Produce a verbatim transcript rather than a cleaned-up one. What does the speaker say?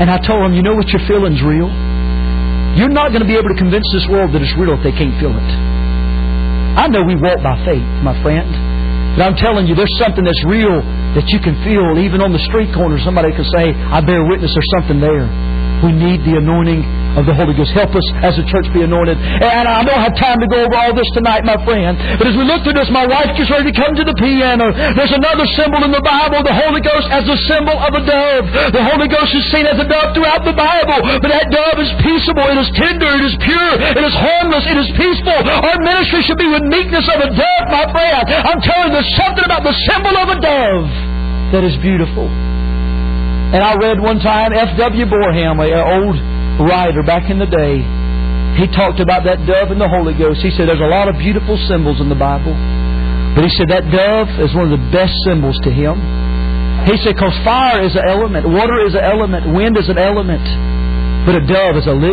And I told them, you know what you're feeling's real? You're not going to be able to convince this world that it's real if they can't feel it. I know we walk by faith, my friend. But I'm telling you, there's something that's real that you can feel. Even on the street corner, somebody can say, I bear witness, there's something there. We need the anointing of the Holy Ghost. Help us as a church be anointed. And I don't have time to go over all this tonight, my friend. But as we look through this, my wife gets ready to come to the piano. There's another symbol in the Bible, the Holy Ghost as the symbol of a dove. The Holy Ghost is seen as a dove throughout the Bible. But that dove is peaceable, it is tender, it is pure, it is harmless, it is peaceful. Our ministry should be with meekness of a dove, my friend. I'm telling you, there's something about the symbol of a dove that is beautiful. And I read one time F W Boreham, an old writer back in the day. He talked about that dove and the Holy Ghost. He said there's a lot of beautiful symbols in the Bible. But he said that dove is one of the best symbols to him. He said because fire is an element, water is an element, wind is an element. But a dove is a living